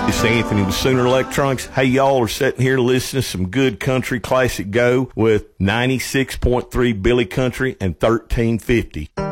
It's Anthony with Sooner Electronics. Hey, y'all are sitting here listening to some good country classic go with 96.3 Billy Country and 1350.